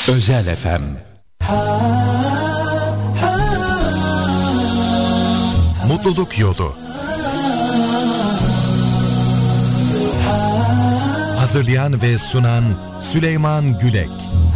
Özel FM. Mutluluk Yolu. Hazırlayan ve sunan Süleyman Gülek.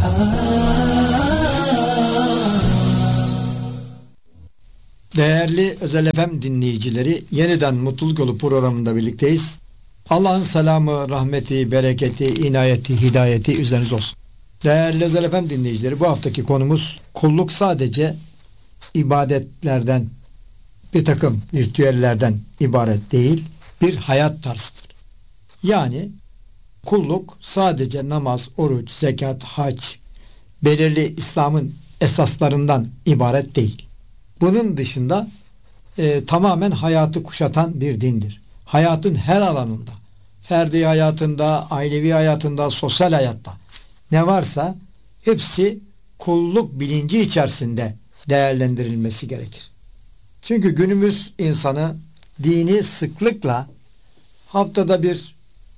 Değerli Özel FM dinleyicileri, yeniden Mutluluk Yolu programında birlikteyiz. Allah'ın selamı, rahmeti, bereketi, inayeti, hidayeti üzerinize olsun. Değerli Özel FM dinleyicileri, bu haftaki konumuz kulluk sadece ibadetlerden, bir takım ritüellerden ibaret değil, bir hayat tarzıdır. Yani kulluk sadece namaz, oruç, zekat, hac, belirli İslam'ın esaslarından ibaret değil. Bunun dışında tamamen hayatı kuşatan bir dindir. Hayatın her alanında, ferdi hayatında, ailevi hayatında, sosyal hayatta ne varsa hepsi kulluk bilinci içerisinde değerlendirilmesi gerekir. Çünkü günümüz insanı dini sıklıkla haftada bir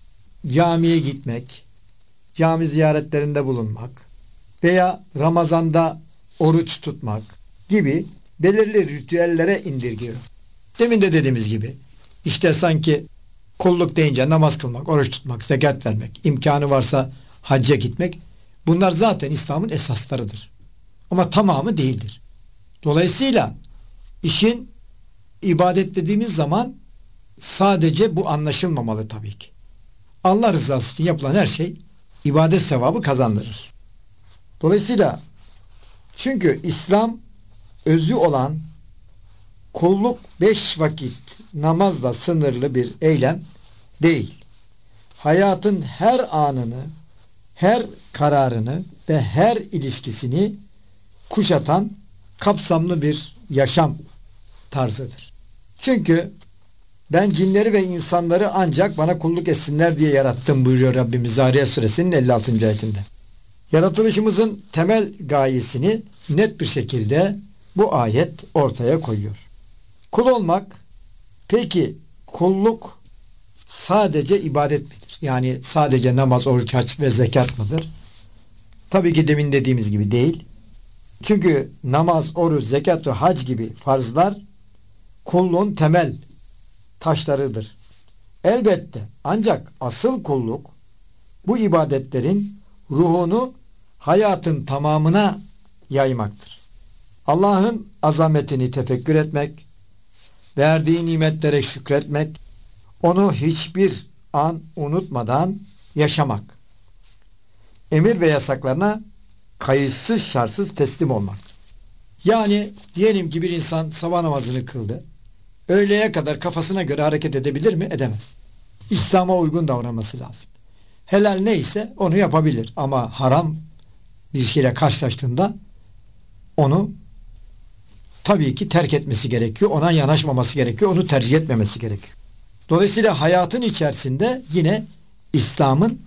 camiye gitmek, cami ziyaretlerinde bulunmak veya Ramazan'da oruç tutmak gibi belirli ritüellere indirgiyor. Demin de dediğimiz gibi işte sanki kulluk deyince namaz kılmak, oruç tutmak, zekat vermek, imkanı varsa hacca gitmek, bunlar zaten İslam'ın esaslarıdır. Ama tamamı değildir. Dolayısıyla işin ibadet dediğimiz zaman sadece bu anlaşılmamalı tabii ki. Allah rızası için yapılan her şey ibadet sevabı kazandırır. Dolayısıyla çünkü İslam özü olan kulluk 5 vakit namazla sınırlı bir eylem değil. Hayatın her anını, her kararını ve her ilişkisini kuşatan kapsamlı bir yaşam tarzıdır. Çünkü ben cinleri ve insanları ancak bana kulluk etsinler diye yarattım buyuruyor Rabbimiz Zariyat Suresinin 56. ayetinde. Yaratılışımızın temel gayesini net bir şekilde bu ayet ortaya koyuyor. Kul olmak, peki kulluk sadece ibadet midir? Yani sadece namaz, oruç, hac ve zekat mıdır? Tabii ki demin dediğimiz gibi değil. Çünkü namaz, oruç, zekat ve hac gibi farzlar kulluğun temel taşlarıdır. Elbette ancak asıl kulluk bu ibadetlerin ruhunu hayatın tamamına yaymaktır. Allah'ın azametini tefekkür etmek, verdiği nimetlere şükretmek, onu hiçbir an unutmadan yaşamak, emir ve yasaklarına kayıtsız şartsız teslim olmak. Yani diyelim ki bir insan sabah namazını kıldı, öğleye kadar kafasına göre hareket edebilir mi? Edemez. İslam'a uygun davranması lazım. Helal neyse onu yapabilir ama haram bir şeyle karşılaştığında onu tabii ki terk etmesi gerekiyor. Ona yanaşmaması gerekiyor. Onu tercih etmemesi gerekiyor. Dolayısıyla hayatın içerisinde yine İslam'ın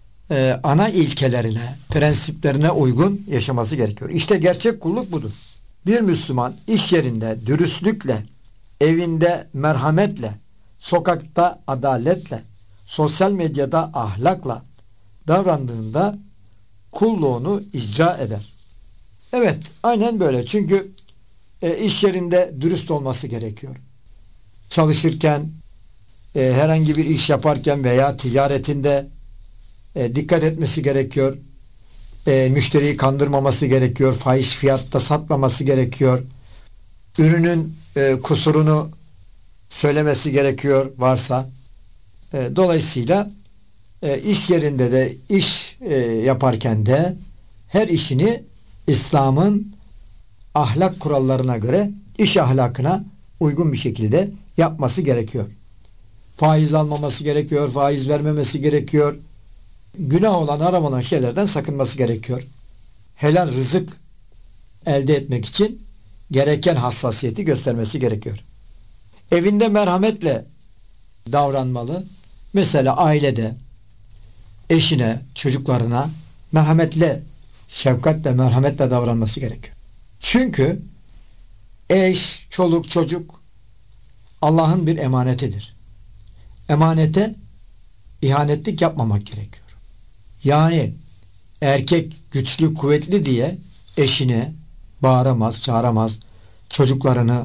ana ilkelerine, prensiplerine uygun yaşaması gerekiyor. İşte gerçek kulluk budur. Bir Müslüman iş yerinde dürüstlükle, evinde merhametle, sokakta adaletle, sosyal medyada ahlakla davrandığında kulluğunu icra eder. Evet, aynen böyle. Çünkü iş yerinde dürüst olması gerekiyor. Çalışırken, herhangi bir iş yaparken veya ticaretinde dikkat etmesi gerekiyor. Müşteriyi kandırmaması gerekiyor. Fahiş fiyatta satmaması gerekiyor. Ürünün kusurunu söylemesi gerekiyor varsa. Dolayısıyla iş yerinde de iş yaparken de her işini İslam'ın ahlak kurallarına göre, iş ahlakına uygun bir şekilde yapması gerekiyor. Faiz almaması gerekiyor, faiz vermemesi gerekiyor. Günah olan, haram olan şeylerden sakınması gerekiyor. Helal rızık elde etmek için gereken hassasiyeti göstermesi gerekiyor. Evinde merhametle davranmalı. Mesela ailede eşine, çocuklarına merhametle, şefkatle, merhametle davranması gerekiyor. Çünkü eş, çoluk, çocuk Allah'ın bir emanetidir. Emanete ihanetlik yapmamak gerekiyor. Yani erkek güçlü kuvvetli diye eşine bağıramaz, çağıramaz, çocuklarını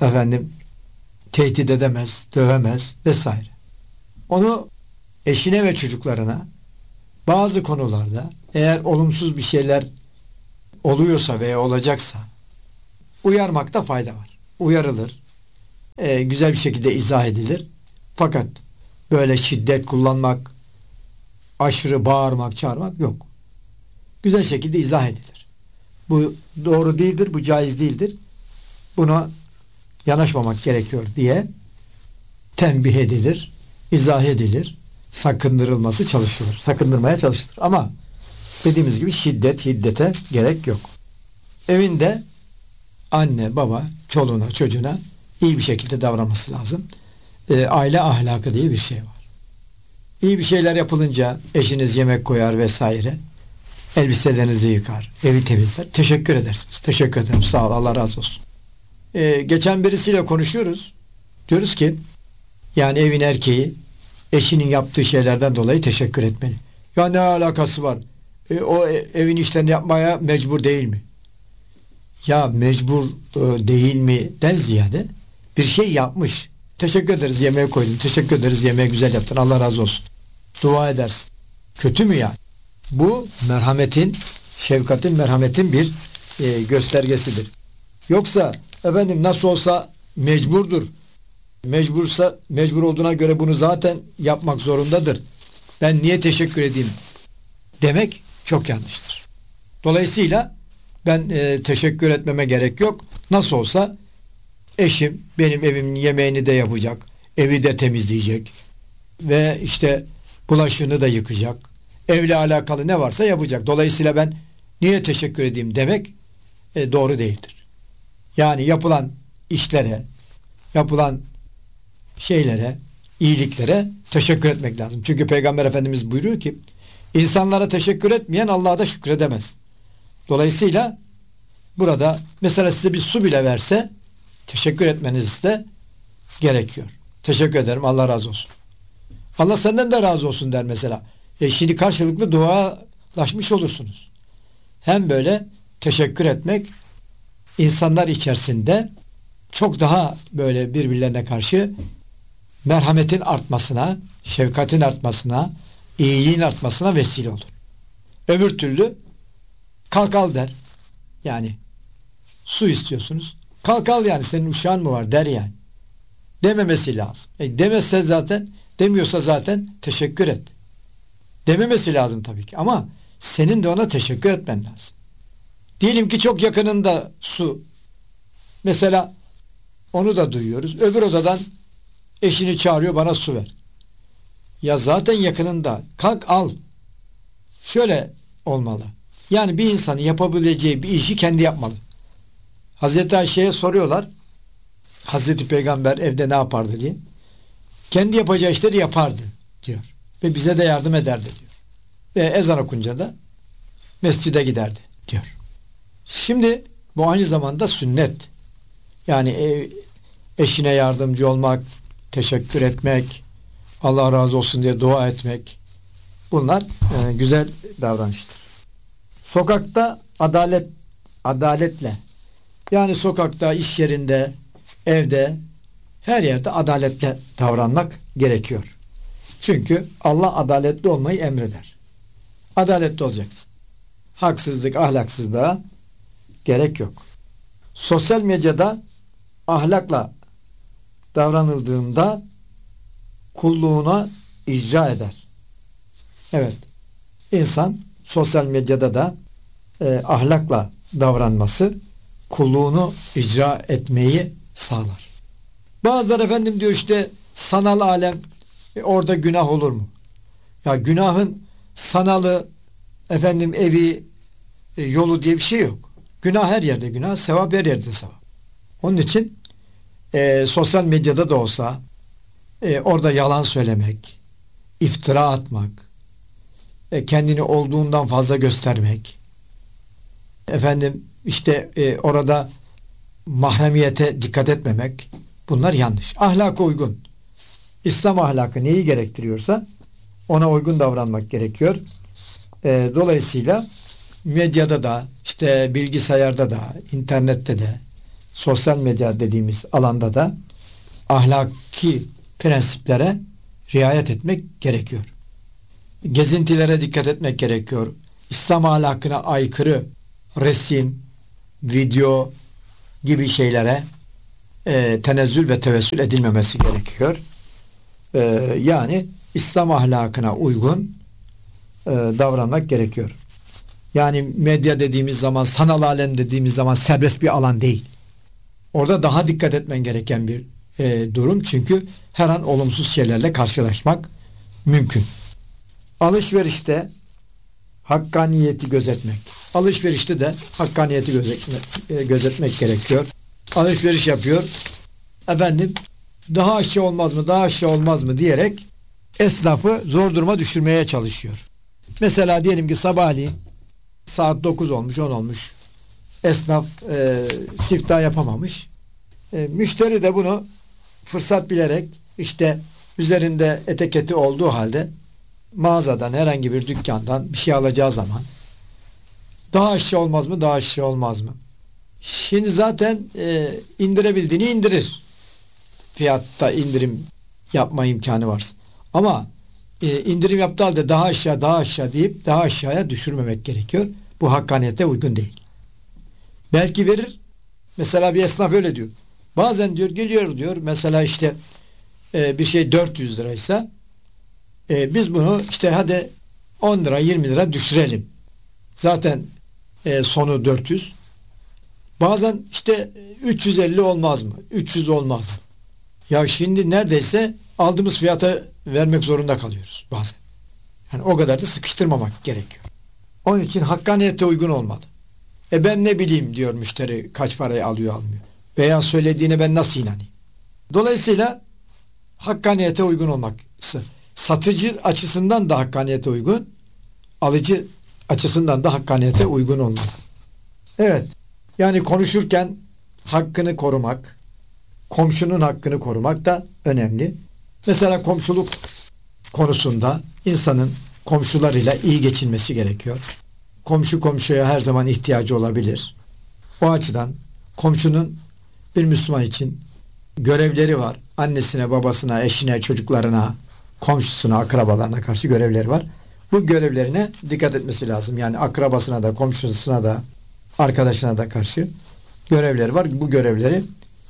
tehdit edemez, dövemez vesaire. Onu eşine ve çocuklarına bazı konularda eğer olumsuz bir şeyler oluyorsa veya olacaksa uyarmakta fayda var. Uyarılır, güzel bir şekilde izah edilir. Fakat böyle şiddet kullanmak, aşırı bağırmak, çağırmak yok. Güzel şekilde izah edilir. Bu doğru değildir, bu caiz değildir. Buna yanaşmamak gerekiyor diye tembih edilir, izah edilir, sakındırılması çalışılır. Sakındırmaya çalışılır. Ama dediğimiz gibi hiddete gerek yok. Evinde anne, baba, çoluğuna, çocuğuna iyi bir şekilde davranması lazım. Aile ahlakı diye bir şey var. İyi bir şeyler yapılınca eşiniz yemek koyar vesaire. Elbiselerinizi yıkar, evi temizler. Teşekkür edersiniz. Teşekkür ederim. Sağ ol. Allah razı olsun. Geçen birisiyle konuşuyoruz. Diyoruz ki yani evin erkeği eşinin yaptığı şeylerden dolayı teşekkür etmeli. Ya ne alakası var? O evin işlerini yapmaya mecbur değil mi? Ya mecbur değil mi'den ziyade bir şey yapmış. Teşekkür ederiz yemeğe koydun. Teşekkür ederiz yemeği güzel yaptın. Allah razı olsun. Dua edersin. Kötü mü yani? Bu merhametin, şefkatin, merhametin bir göstergesidir. Yoksa nasıl olsa mecburdur. Mecbur olduğuna göre bunu zaten yapmak zorundadır. Ben niye teşekkür edeyim demek çok yanlıştır. Dolayısıyla ben teşekkür etmeme gerek yok. Nasıl olsa eşim benim evimin yemeğini de yapacak, evi de temizleyecek ve işte bulaşığını da yıkacak. Evle alakalı ne varsa yapacak. Dolayısıyla ben niye teşekkür edeyim demek doğru değildir. Yani yapılan işlere, yapılan şeylere, iyiliklere teşekkür etmek lazım. Çünkü Peygamber Efendimiz buyuruyor ki insanlara teşekkür etmeyen Allah'a da şükredemez. Dolayısıyla burada mesela size bir su bile verse teşekkür etmeniz de gerekiyor. Teşekkür ederim, Allah razı olsun. Allah senden de razı olsun der mesela. Şimdi karşılıklı dualaşmış olursunuz. Hem böyle teşekkür etmek insanlar içerisinde çok daha böyle birbirlerine karşı merhametin artmasına, şefkatin artmasına, iyiliğin artmasına vesile olur. Öbür türlü kalk al der. Yani su istiyorsunuz. Kalk al yani senin uşağın mı var der yani. Dememesi lazım. Demezse zaten, demiyorsa zaten teşekkür et. Dememesi lazım tabii ki ama senin de ona teşekkür etmen lazım. Diyelim ki çok yakınında su. Mesela onu da duyuyoruz. Öbür odadan eşini çağırıyor, bana su ver. Ya zaten yakınında. Kalk al. Şöyle olmalı. Yani bir insanın yapabileceği bir işi kendi yapmalı. Hazreti Ayşe'ye soruyorlar. Hazreti Peygamber evde ne yapardı diye. Kendi yapacağı işleri yapardı diyor. Ve bize de yardım ederdi diyor. Ve ezan okunca da mescide giderdi diyor. Şimdi bu aynı zamanda sünnet. Yani eşine yardımcı olmak, teşekkür etmek, Allah razı olsun diye dua etmek. Bunlar güzel davranıştır. Sokakta adaletle, yani sokakta, iş yerinde, evde, her yerde adaletle davranmak gerekiyor. Çünkü Allah adaletli olmayı emreder. Adaletli olacaksın. Haksızlık, ahlaksızlığa gerek yok. Sosyal medyada ahlakla davranıldığında kulluğuna icra eder. Evet. İnsan sosyal medyada da ahlakla davranması kulluğunu icra etmeyi sağlar. Bazıları diyor işte sanal alem orada günah olur mu? Ya günahın sanalı evi yolu diye bir şey yok. Günah her yerde günah, sevap her yerde sevap. Onun için sosyal medyada da olsa orada yalan söylemek, iftira atmak, kendini olduğundan fazla göstermek, orada mahremiyete dikkat etmemek, bunlar yanlış. Ahlaka uygun. İslam ahlakı neyi gerektiriyorsa ona uygun davranmak gerekiyor. Dolayısıyla medyada da, işte bilgisayarda da, internette de, sosyal medya dediğimiz alanda da ahlaki prensiplere riayet etmek gerekiyor. Gezintilere dikkat etmek gerekiyor. İslam ahlakına aykırı resim, video gibi şeylere tenezzül ve tevessül edilmemesi gerekiyor. Yani İslam ahlakına uygun davranmak gerekiyor. Yani medya dediğimiz zaman, sanal alem dediğimiz zaman serbest bir alan değil. Orada daha dikkat etmen gereken bir durum. Çünkü her an olumsuz şeylerle karşılaşmak mümkün. Alışverişte hakkaniyeti gözetmek. Alışverişte de hakkaniyeti gözetmek gerekiyor. Alışveriş yapıyor. Efendim daha aşağı olmaz mı, daha aşağı olmaz mı diyerek esnafı zor duruma düşürmeye çalışıyor. Mesela diyelim ki sabahleyin saat 9 olmuş, 10 olmuş. Esnaf siftah yapamamış. Müşteri de bunu fırsat bilerek, işte üzerinde etiketi olduğu halde mağazadan, herhangi bir dükkandan bir şey alacağı zaman daha aşağı olmaz mı, daha aşağı olmaz mı? Şimdi zaten indirebildiğini indirir. Fiyatta indirim yapma imkanı varsa. Ama indirim yaptığı halde daha aşağı, daha aşağı deyip daha aşağıya düşürmemek gerekiyor. Bu hakkaniyete uygun değil. Belki verir. Mesela bir esnaf öyle diyor. Bazen diyor geliyor diyor. Mesela işte bir şey 400 liraysa biz bunu işte hadi 10 lira 20 lira düşürelim. Zaten sonu 400. Bazen işte 350 olmaz mı? 300 olmaz mı? Ya şimdi neredeyse aldığımız fiyata vermek zorunda kalıyoruz bazen. Yani o kadar da sıkıştırmamak gerekiyor. Onun için hakkaniyete uygun olmalı. Ben ne bileyim diyor müşteri kaç parayı alıyor almıyor. Veya söylediğine ben nasıl inanayım? Dolayısıyla hakkaniyete uygun olması. Satıcı açısından da hakkaniyete uygun, alıcı açısından da hakkaniyete uygun olmalı. Evet. Yani konuşurken hakkını korumak, komşunun hakkını korumak da önemli. Mesela komşuluk konusunda insanın komşularıyla iyi geçinmesi gerekiyor. Komşu komşuya her zaman ihtiyacı olabilir. O açıdan komşunun bir Müslüman için görevleri var. Annesine, babasına, eşine, çocuklarına, komşusuna, akrabalarına karşı görevleri var. Bu görevlerine dikkat etmesi lazım. Yani akrabasına da, komşusuna da, arkadaşına da karşı görevleri var. Bu görevleri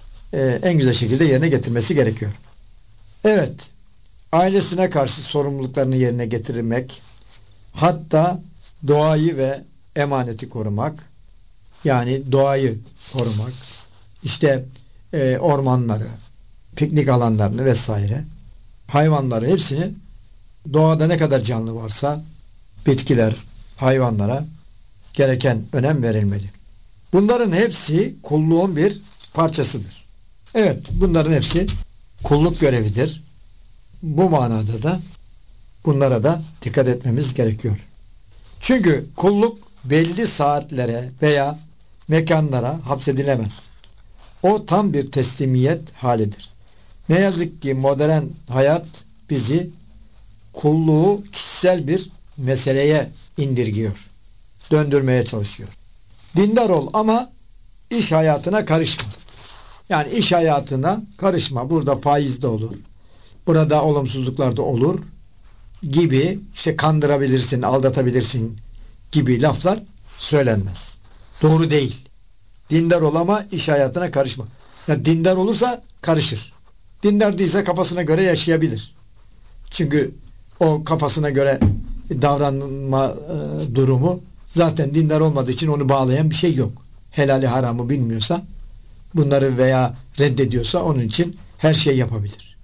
en güzel şekilde yerine getirmesi gerekiyor. Evet, ailesine karşı sorumluluklarını yerine getirmek, hatta doğayı ve emaneti korumak, yani doğayı korumak, işte ormanları, piknik alanlarını vesaire, hayvanları hepsini, doğada ne kadar canlı varsa bitkiler, hayvanlara gereken önem verilmeli. Bunların hepsi kulluğun bir parçasıdır. Evet, bunların hepsi kulluk görevidir. Bu manada da bunlara da dikkat etmemiz gerekiyor. Çünkü kulluk belli saatlere veya mekanlara hapsedilemez. O tam bir teslimiyet halidir. Ne yazık ki modern hayat bizi kulluğu kişisel bir meseleye indirgiyor. Döndürmeye çalışıyor. Dindar ol ama iş hayatına karışma. Yani iş hayatına karışma. Burada faiz de olur. Burada olumsuzluklar da olur gibi, işte kandırabilirsin, aldatabilirsin gibi laflar söylenmez. Doğru değil. Dindar ol ama iş hayatına karışma. Ya dindar olursa karışır. Dindar değilse kafasına göre yaşayabilir. Çünkü o kafasına göre davranma durumu zaten dindar olmadığı için onu bağlayan bir şey yok. Helali haramı bilmiyorsa, bunları veya reddediyorsa onun için her şey yapabilir.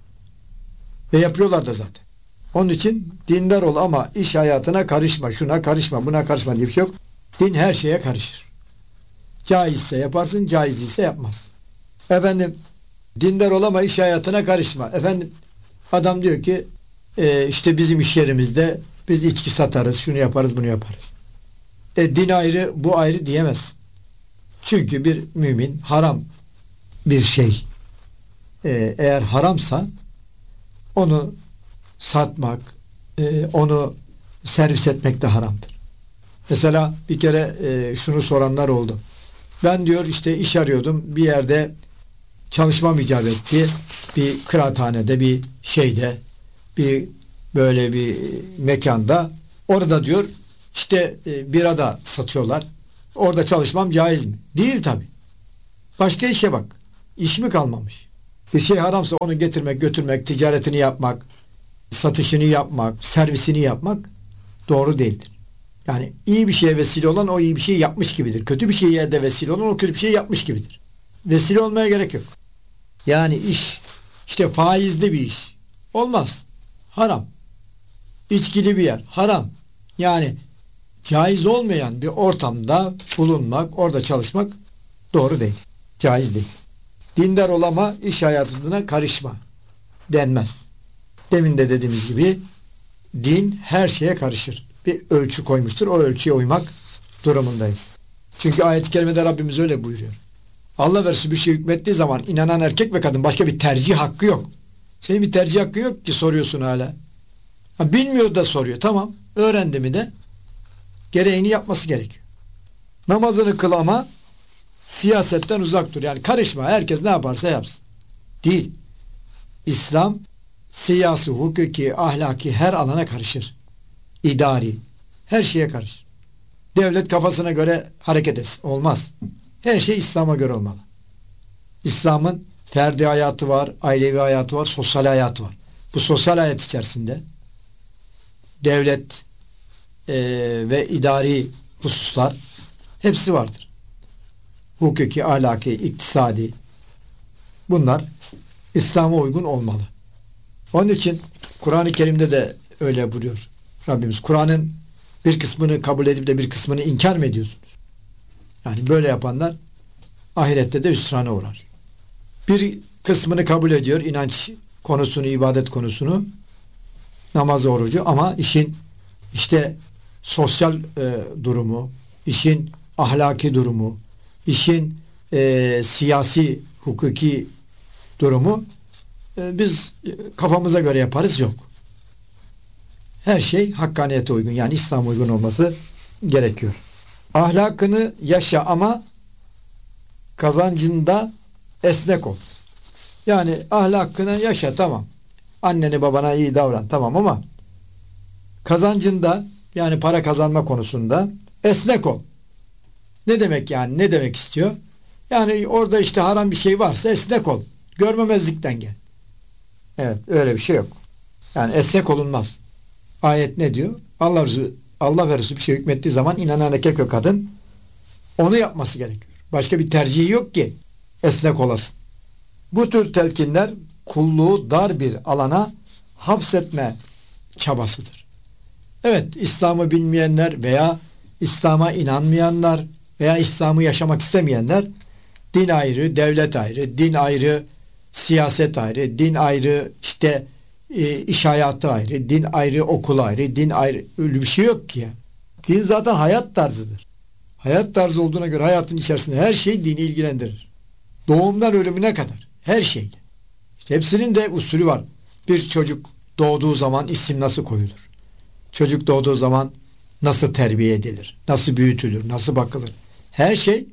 Ve yapıyorlar da zaten. Onun için dindar ol ama iş hayatına karışma, şuna karışma, buna karışma diye bir şey yok. Din her şeye karışır. Caizse yaparsın, caiz değilse yapmaz. Efendim, dindar ol ama iş hayatına karışma. Efendim, adam diyor ki işte bizim iş yerimizde biz içki satarız, şunu yaparız, bunu yaparız. Din ayrı, bu ayrı diyemez. Çünkü bir mümin haram bir şey eğer haramsa onu satmak, onu servis etmek de haramdır. Mesela bir kere şunu soranlar oldu. Ben diyor işte iş arıyordum. Bir yerde çalışmam icap etti. Bir kıraathanede, bir şeyde, bir böyle bir mekanda. Orada diyor işte bira da satıyorlar. Orada çalışmam caiz mi? Değil tabii. Başka işe bak. İş mi kalmamış? Bir şey haramsa onu getirmek, götürmek, ticaretini yapmak, satışını yapmak, servisini yapmak doğru değildir. Yani iyi bir şeye vesile olan o iyi bir şey yapmış gibidir. Kötü bir şeye de vesile olan o kötü bir şey yapmış gibidir. Vesile olmaya gerek yok. Yani iş işte faizli bir iş olmaz. Haram. İçkili bir yer haram. Yani caiz olmayan bir ortamda bulunmak, orada çalışmak doğru değil. Caiz değil. Dindar olama, iş hayatına karışma denmez. Demin de dediğimiz gibi din her şeye karışır. Bir ölçü koymuştur. O ölçüye uymak durumundayız. Çünkü ayet-i kerimede Rabbimiz öyle buyuruyor. Allah ve Resulü bir şey hükmettiği zaman inanan erkek ve kadın başka bir tercih hakkı yok. Senin bir tercih hakkın yok ki soruyorsun hala. Bilmiyor da soruyor. Tamam. Öğrendi mi de gereğini yapması gerekiyor. Namazını kıl ama siyasetten uzak dur. Yani karışma. Herkes ne yaparsa yapsın. Değil. İslam siyasi, hukuki, ahlaki her alana karışır. İdari. Her şeye karışır. Devlet kafasına göre hareket etsin. Olmaz. Her şey İslam'a göre olmalı. İslam'ın ferdi hayatı var, ailevi hayatı var, sosyal hayatı var. Bu sosyal hayat içerisinde devlet ve idari hususlar hepsi vardır. Hukuki, ahlaki, iktisadi bunlar İslam'a uygun olmalı. Onun için Kur'an-ı Kerim'de de öyle buyuruyor Rabbimiz. Kur'an'ın bir kısmını kabul edip de bir kısmını inkar mı ediyorsunuz? Yani böyle yapanlar ahirette de hüsrana uğrar. Bir kısmını kabul ediyor, inanç konusunu, ibadet konusunu, namaz, orucu, ama işin işte sosyal durumu, işin ahlaki durumu, işin siyasi, hukuki durumu biz kafamıza göre yaparız, yok. Her şey hakkaniyete uygun, yani İslam'a uygun olması gerekiyor. Ahlakını yaşa ama kazancında esnek ol. Yani ahlakını yaşa, tamam. Anneni babana iyi davran, tamam, ama kazancında, yani para kazanma konusunda esnek ol. Ne demek yani? Ne demek istiyor? Yani orada işte haram bir şey varsa esnek ol. Görmemezlikten gel. Evet, öyle bir şey yok. Yani esnek olunmaz. Ayet ne diyor? Allah ve Resulü bir şey hükmettiği zaman inanan erkek ve kadın onu yapması gerekiyor. Başka bir tercihi yok ki esnek olasın. Bu tür telkinler kulluğu dar bir alana hapsetme çabasıdır. Evet, İslam'ı bilmeyenler veya İslam'a inanmayanlar veya İslam'ı yaşamak istemeyenler, din ayrı, devlet ayrı, din ayrı, siyaset ayrı, din ayrı, işte iş hayatı ayrı, din ayrı, okul ayrı, din ayrı, öyle bir şey yok ki ya. Din zaten hayat tarzıdır. Hayat tarzı olduğuna göre hayatın içerisinde her şey dini ilgilendirir. Doğumdan ölümüne kadar her şeyle. İşte hepsinin de usulü var. Bir çocuk doğduğu zaman isim nasıl koyulur? Çocuk doğduğu zaman nasıl terbiye edilir? Nasıl büyütülür? Nasıl bakılır? Her şey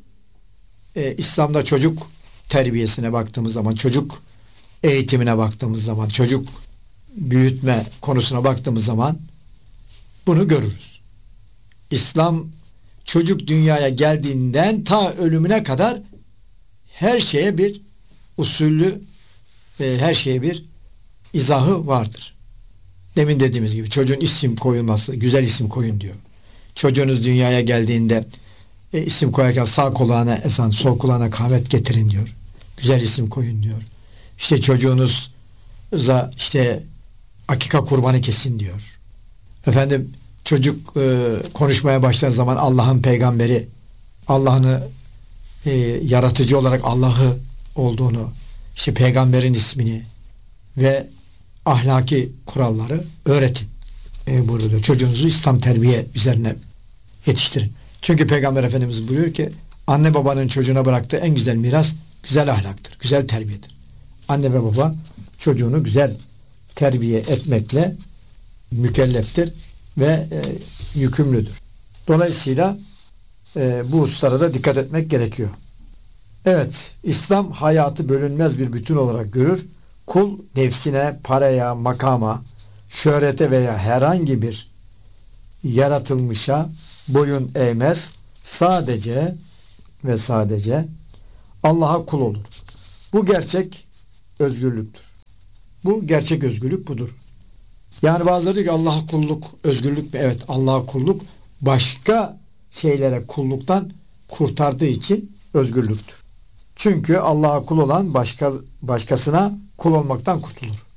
İslam'da çocuk terbiyesine baktığımız zaman, çocuk eğitimine baktığımız zaman, çocuk büyütme konusuna baktığımız zaman bunu görürüz. İslam çocuk dünyaya geldiğinden ta ölümüne kadar her şeye bir usulü, her şeye bir izahı vardır. Demin dediğimiz gibi çocuğun isim koyulması, güzel isim koyun diyor. Çocuğunuz dünyaya geldiğinde isim koyarken sağ kulağına ezan, sol kulağına kâmet getirin diyor. Güzel isim koyun diyor. İşte çocuğunuza işte akika kurbanı kesin diyor. Efendim, çocuk konuşmaya başladığı zaman Allah'ın peygamberi, Allah'ın yaratıcı olarak Allah'ı olduğunu, işte peygamberin ismini ve ahlaki kuralları öğretin buyuruyor. Çocuğunuzu İslam terbiye üzerine yetiştirin. Çünkü Peygamber Efendimiz buyuruyor ki anne babanın çocuğuna bıraktığı en güzel miras güzel ahlaktır, güzel terbiyedir. Anne ve baba çocuğunu güzel terbiye etmekle mükelleftir ve yükümlüdür. Dolayısıyla bu hususlara da dikkat etmek gerekiyor. Evet, İslam hayatı bölünmez bir bütün olarak görür. Kul nefsine, paraya, makama, şöhrete veya herhangi bir yaratılmışa boyun eğmez. Sadece ve sadece Allah'a kul olur. Bu gerçek özgürlüktür. Bu gerçek özgürlük budur. Yani bazıları diyor ki Allah'a kulluk özgürlük mü? Evet, Allah'a kulluk başka şeylere kulluktan kurtardığı için özgürlüktür. Çünkü Allah'a kul olan başkasına kul olmaktan kurtulur.